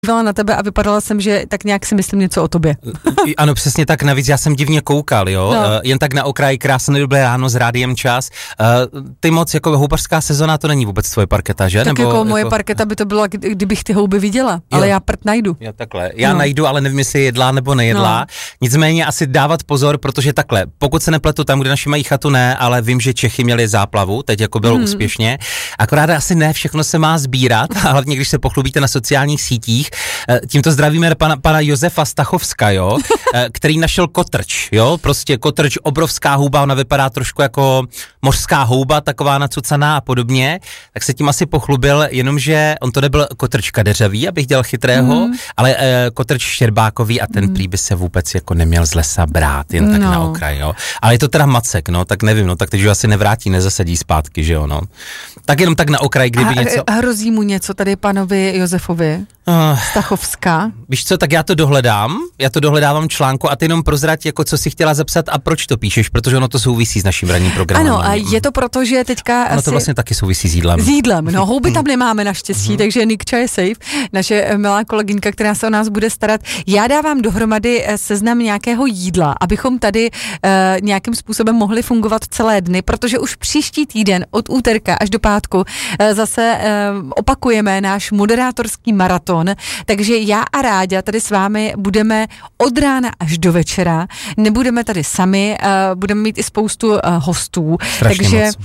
dívala na tebe a vypadala jsem, že tak nějak si myslím něco o tobě. Ano, přesně tak, navíc já jsem divně koukal, jo, no. Jen tak na okraj, krásné dobré ráno s Rádiem Čas. Ty moc, jako houbařská sezona, to není vůbec tvoje parketa, že? Tak nebo, jako moje parketa by to bylo, kdybych ty houby viděla, ale já prd najdu. Jo, takhle, já najdu, ale nevím, jestli jedlá nebo nejedlá. No. Nicméně asi dávat pozor, protože takhle, pokud se nepletu tam, kde naši mají chatu, ne, ale vím, že Čechy měli záplavu, teď jako bylo úspěšně. Akorát asi ne všechno se má sbírat, hlavně když se pochlubíte na sociálních sítích. Tímto zdravíme pana Josefa Stachovska, jo, který našel kotrč, jo, prostě kotrč, obrovská houba, ona vypadá trošku jako mořská houba, taková nacucaná a podobně, tak se tím asi pochlubil, jenomže on to nebyl kotrč kadeřavý, abych dělal chytrého, ale kotrč štěrbákový a ten prý by se vůbec jako neměl z lesa brát, jen tak na okraj, jo. Ale je to teda macek, no, tak nevím, no, tak teď už asi nevrátí, nezasadí zpátky, že jo, no. Tak jenom tak na okraj, kdyby něco... A hrozí mu něco tady panovi Josefovi Stachovska? Víš co, tak já to dohledávám článku a ty jenom prozrať, jako co si chtěla zapsat a proč to píšeš, protože ono to souvisí s naším ranním programem. Ano, a je to proto, že teďka ono to vlastně taky souvisí s jídlem. S jídlem, no, houby tam nemáme naštěstí, takže Nikča je safe, naše milá kolegyňka, která se o nás bude starat. Já dávám dohromady seznam nějakého jídla, abychom tady nějakým způsobem mohli fungovat celé dny, protože už příští týden od úterka až do pátku zase opakujeme náš moderátorský maraton, takže já a Ráďa tady s vámi budeme od rána až do večera, nebudeme tady sami, budeme mít i spoustu hostů, strašně takže moc.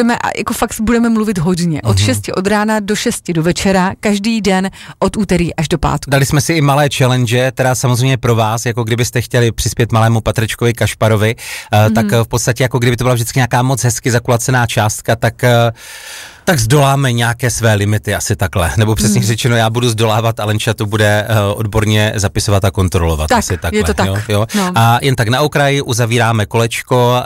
budeme mluvit hodně, od 6 od rána do 6 do večera, každý den od úterý až do pátku. Dali jsme si i malé challenge, teda samozřejmě pro vás, jako kdybyste chtěli přispět malému Patričkovi Kašparovi, tak v podstatě jako kdyby to byla vždycky nějaká moc hezky zakulacená částka, tak zdoláme nějaké své limity, asi takhle. Nebo přesně řečeno, já budu zdolávat, Alenča to bude odborně zapisovat a kontrolovat. Tak, asi takhle. je to tak. Jo? No. A jen tak na okraji uzavíráme kolečko.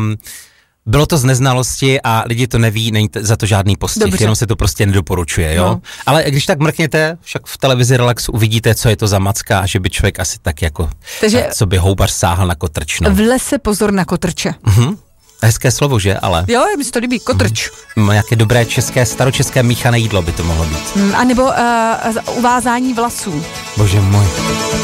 Bylo to z neznalosti a lidi to neví, není za to žádný postih, jenom se to prostě nedoporučuje, jo. No. Ale když tak mrkněte, však v televizi Relax uvidíte, co je to za macka a že by člověk asi tak jako, co by houbař sáhl na kotrč. No. V lese pozor na kotrče. Hezké slovo, že? Ale... Jo, mi se to líbí, kotrč. Nějaké dobré staročeské míchané jídlo by to mohlo být. A nebo uvázání vlasů. Bože můj.